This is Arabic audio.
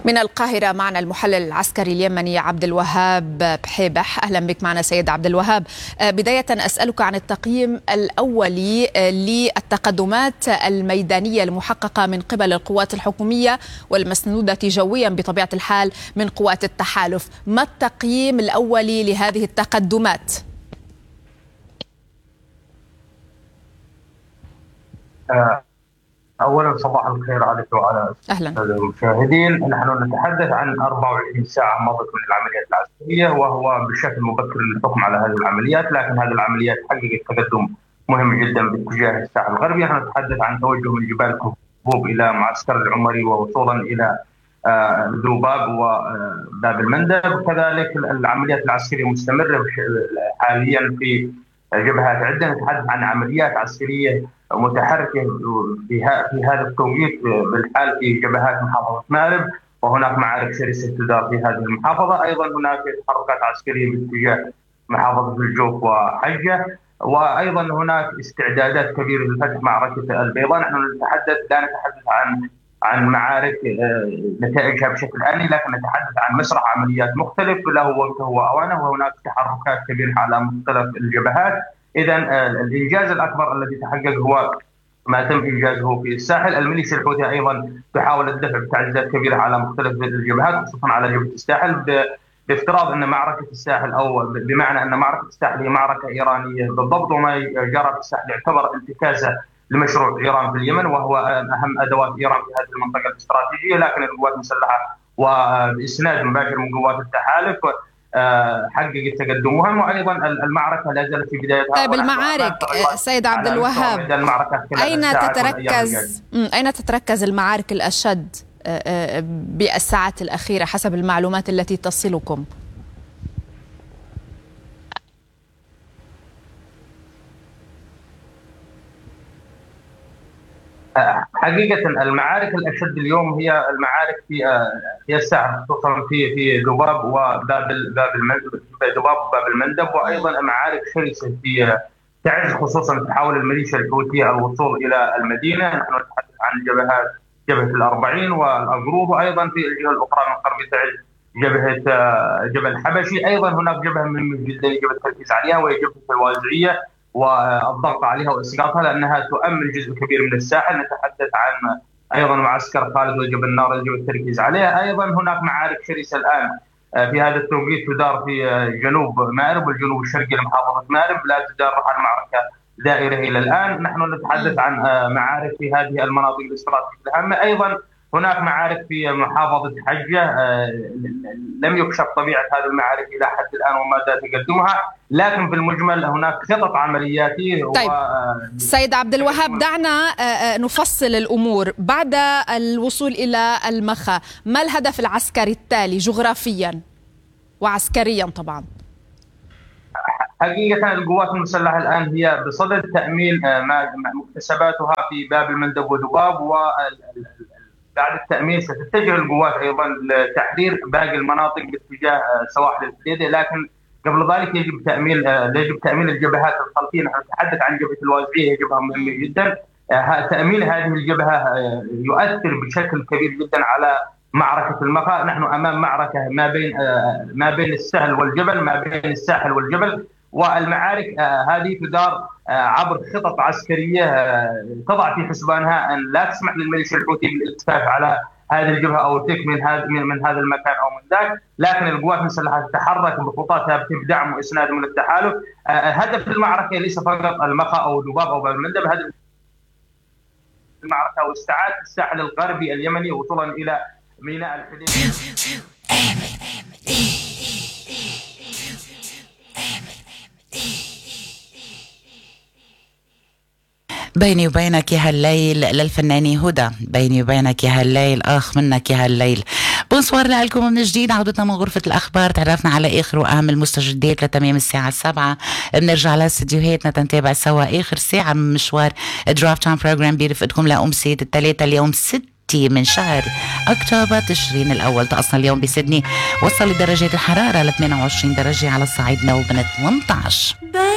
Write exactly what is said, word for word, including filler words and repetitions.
من القاهرة معنا المحلل العسكري اليمني عبد الوهاب بحيبح. أهلا بك معنا سيد عبد الوهاب. بداية أسألك عن التقييم الأولي للتقدمات الميدانية المحققة من قبل القوات الحكومية والمسنودة جويا بطبيعة الحال من قوات التحالف. ما التقييم الأولي لهذه التقدمات؟ آه. أولا صباح الخير عليك وعلى المشاهدين. نحن نتحدث عن أربع وعشرين ساعة مضت من العمليات العسكرية، وهو بشكل مبكر للحكم على هذه العمليات، لكن هذه العمليات حققت تقدم مهم جدا باتجاه الساحل الغربي. نحن نتحدث عن توجه من جبال كبوب إلى معسكر العمري ووصولا إلى ذوباب وباب المندب. كذلك العمليات العسكرية مستمرة حاليا في جبهات عدة. نتحدث عن عمليات عسكرية متحركة في هذا التوقيت بالحال في جبهات محافظة مأرب، وهناك معارك شرسة تدار في هذه المحافظة. أيضا هناك تحركات عسكرية باتجاه محافظة الجوف وحجة، وأيضا هناك استعدادات كبيرة لفتح معركة البيضاء. نحن نتحدث لا نتحدث عن عن معارك نتائجها بشكل آني، لكن نتحدث عن مسرح عمليات مختلف له وقته وأوانه، وهناك تحركات كبيرة على مختلف الجبهات. إذا الإنجاز الأكبر الذي تحقق هو ما تم إنجازه في الساحل. الميليشيا الحوثية أيضا تحاول الدفع بتعزيزات كبيرة على مختلف الجبهات، خصوصا على جبهة الساحل، بافتراض أن معركة الساحل أو بمعنى أن معركة الساحل هي معركة إيرانية بالضبط، وما جرى في الساحل يعتبر انتكاسة لمشروع إيران في اليمن، وهو أهم أدوات إيران في هذه المنطقة الاستراتيجية. لكن القوات المسلحة وبإسناد مباشر من قوات التحالف حققت تقدم مهم، وأيضا المعركة لا زالت في بدايتها. طيب المعارك سيد عبد الوهاب، أين تتركز أين تتركز المعارك الأشد بالساعات الأخيرة حسب المعلومات التي تصلكم؟ حقيقة المعارك الأشد اليوم هي المعارك في في الساحل، خصوصا في في ذباب وباب باب المندب، ذباب وباب المندب، وأيضا معارك شرسة في تعز، خصوصا تحاول الميليشيا الحوثية الوصول إلى المدينة. نحن نتحدث عن جبهات جبهة الأربعين والأقروب، وأيضا في الجهة الأخرى من غرب تعز جبهة جبل الحبشي. أيضا هناك جبهة من جدا يجب التركيز عليها، وهي جبهة الوازعية والضغط عليها واسقاطها، لانها تؤمن جزء كبير من الساحل. نتحدث عن ايضا معسكر خالد وجبل النار يجب التركيز عليها. ايضا هناك معارك شرسه الان في هذا التوقيت تدار في جنوب مأرب والجنوب الشرقي لمحافظه مأرب، لا تدار المعركه دائره الى الان. نحن نتحدث عن معارك في هذه المناطق الاستراتيجيه الهامه. ايضا هناك معارك في محافظة حجة لم يكشف طبيعة هذه المعارك إلى حد الآن ومدى تقدمها، لكن في المجمل هناك خطط عملياتية. طيب و... سيد عبد الوهاب، دعنا نفصل الأمور. بعد الوصول إلى المخا، ما الهدف العسكري التالي جغرافيا وعسكريا طبعا؟ حقيقة القوات المسلحة الآن هي بصدد تأمين مكتسباتها في باب المندب وذباب، و بعد التأمين ستتجه القوات أيضا لتحرير باقي المناطق باتجاه سواحل الحديدة. لكن قبل ذلك يجب تأمين يجب تأمين الجبهات الخلفية. نحن نتحدث عن جبهة الوازعية، هي جبهة مهمة جدا. تأمين هذه الجبهة يؤثر بشكل كبير جدا على معركة المخا. نحن أمام معركة ما بين ما بين السهل والجبل، ما بين الساحل والجبل، والمعارك هذه تدار عبر خطط عسكرية تضع في حسبانها أن لا تسمح للميليشيا الحوثي بالالتفاف على هذه الجبهة أو تك من هذا من هذا المكان أو من ذاك. لكن القوات المسلحة تتحرك بخطى ثابتة بدعم وإسناد من التحالف. هدف المعركة ليس فقط المخا أو ذباب أو باب المندب، هدف المعركة واستعادة الساحل الغربي اليمني وصولا إلى ميناء الحديدة. بيني وبينك يا هالليل للفنانة هدى، بيني وبينك يا هالليل آخ منك يا هالليل. بونسوار لكم من جديد، عودتنا من غرفة الأخبار. تعرفنا على آخر وأهم المستجدات لتمام الساعة السابعة. بنرجع لستديوهاتنا تنتابع سوا آخر ساعة من مشوار دروب تايم بروجرام برفقتكم لأمسية الثلاثة اليوم ستة من شهر أكتوبر تشرين الأول. طقسنا اليوم بسيدني وصل درجات الحرارة ل ثمانية وعشرين درجة على الصعيد، نوبة ثمانية عشر.